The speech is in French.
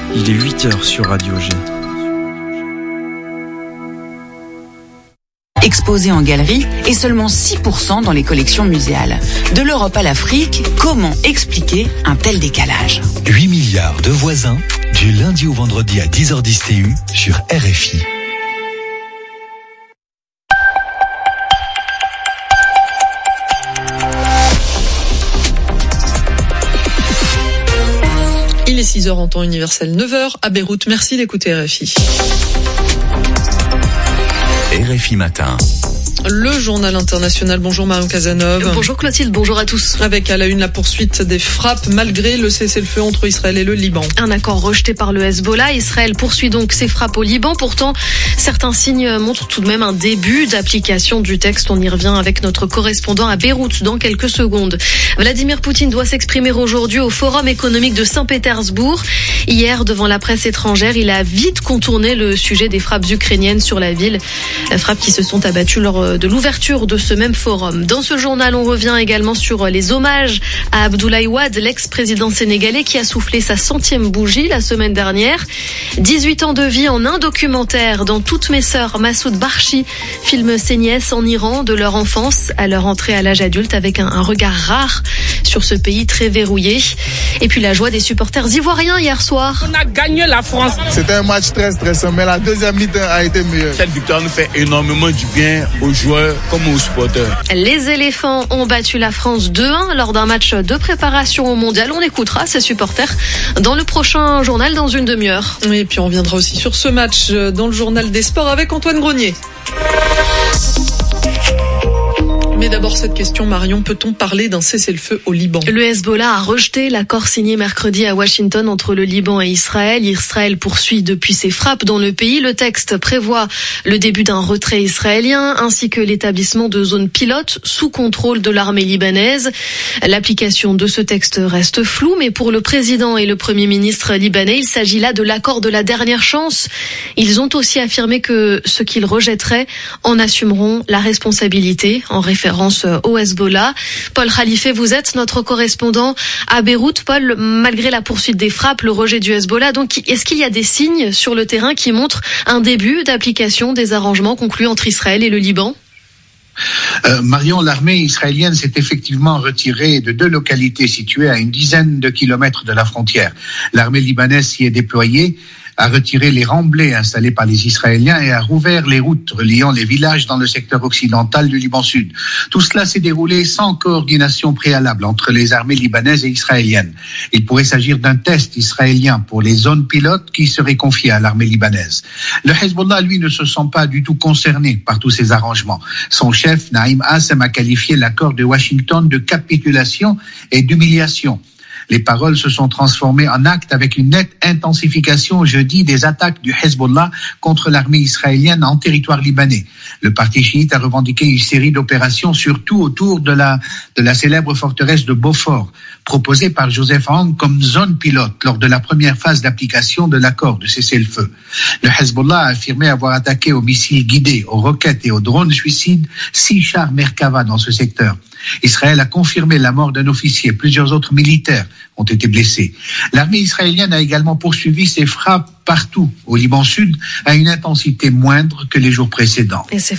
Il est 8h sur Radio G. Exposé en galerie et seulement 6% dans les collections muséales. De l'Europe à l'Afrique, comment expliquer un tel décalage ? 8 milliards de voisins, du lundi au vendredi à 10h10 TU sur RFI. Il est 6h en temps universel, 9h à Beyrouth. Merci d'écouter RFI. RFI Matin. Le journal international. Bonjour Marion Cazeneuve. Bonjour Clotilde, bonjour à tous. Avec à la une la poursuite des frappes malgré le cessez-le-feu entre Israël et le Liban. Un accord rejeté par le Hezbollah. Israël poursuit donc ses frappes au Liban. Pourtant, certains signes montrent tout de même un début d'application du texte. On y revient avec notre correspondant à Beyrouth dans quelques secondes. Vladimir Poutine doit s'exprimer aujourd'hui au Forum économique de Saint-Pétersbourg. Hier, devant la presse étrangère, il a vite contourné le sujet des frappes ukrainiennes sur la ville. Frappes qui se sont abattues lors de l'ouverture de ce même forum. Dans ce journal, on revient également sur les hommages à Abdoulaye Wade, l'ex-président sénégalais qui a soufflé sa 100e bougie la semaine dernière. 18 ans de vie en un documentaire dans Toutes mes sœurs. Massoud Barchi filme ses nièces en Iran de leur enfance à leur entrée à l'âge adulte avec un regard rare sur ce pays très verrouillé. Et puis la joie des supporters ivoiriens hier soir. On a gagné la France. C'était un match très stressant, mais la deuxième mi-temps a été meilleure. Cette victoire nous fait énormément du bien aux joueurs comme aux supporters. Les éléphants ont battu la France 2-1 lors d'un match de préparation au mondial. On écoutera ces supporters dans le prochain journal dans une demi-heure. Et puis on reviendra aussi sur ce match dans le journal des sports avec Antoine Grenier. Mais d'abord cette question, Marion, peut-on parler d'un cessez-le-feu au Liban ? Le Hezbollah a rejeté l'accord signé mercredi à Washington entre le Liban et Israël. Israël poursuit depuis ses frappes dans le pays. Le texte prévoit le début d'un retrait israélien ainsi que l'établissement de zones pilotes sous contrôle de l'armée libanaise. L'application de ce texte reste floue, mais pour le président et le premier ministre libanais, il s'agit là de l'accord de la dernière chance. Ils ont aussi affirmé que ceux qu'ils rejetteraient en assumeront la responsabilité en référence au Hezbollah. Paul Khalife, vous êtes notre correspondant à Beyrouth. Paul, malgré la poursuite des frappes, le rejet du Hezbollah, donc est-ce qu'il y a des signes sur le terrain qui montrent un début d'application des arrangements conclus entre Israël et le Liban ? Marion, l'armée israélienne s'est effectivement retirée de 2 localités situées à une dizaine de kilomètres de la frontière. L'armée libanaise s'y est déployée, a retiré les remblais installés par les Israéliens et a rouvert les routes reliant les villages dans le secteur occidental du Liban Sud. Tout cela s'est déroulé sans coordination préalable entre les armées libanaises et israéliennes. Il pourrait s'agir d'un test israélien pour les zones pilotes qui seraient confiées à l'armée libanaise. Le Hezbollah, lui, ne se sent pas du tout concerné par tous ces arrangements. Son chef, Naïm Assem, a qualifié l'accord de Washington de capitulation et d'humiliation. Les paroles se sont transformées en actes avec une nette intensification jeudi des attaques du Hezbollah contre l'armée israélienne en territoire libanais. Le parti chiite a revendiqué une série d'opérations surtout autour de la célèbre forteresse de Beaufort, proposée par Joseph Aoun comme zone pilote lors de la première phase d'application de l'accord de cessez-le-feu. Le Hezbollah a affirmé avoir attaqué aux missiles guidés, aux roquettes et aux drones suicides 6 chars Merkava dans ce secteur. Israël a confirmé la mort d'un officier. Plusieurs autres militaires ont été blessés. L'armée israélienne a également poursuivi ses frappes partout au Liban Sud à une intensité moindre que les jours précédents. Et ces